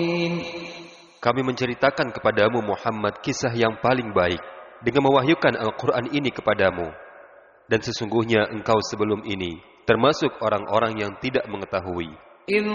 Kami menceritakan kepadamu Muhammad kisah yang paling baik dengan mewahyukan Al-Quran ini kepadamu. Dan sesungguhnya engkau sebelum ini termasuk orang-orang yang tidak mengetahui.